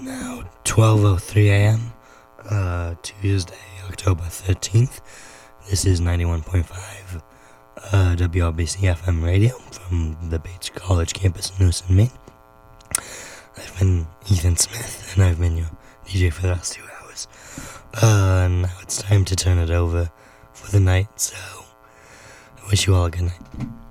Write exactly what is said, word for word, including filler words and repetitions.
now twelve oh three a.m., uh, Tuesday, October thirteenth. This is ninety-one point five uh, W R B C F M radio from the Bates College campus in Newson, Maine. I've been Ethan Smith, and I've been your D J for the last two hours. Uh, now it's time to turn it over for the night, so I wish you all a good night.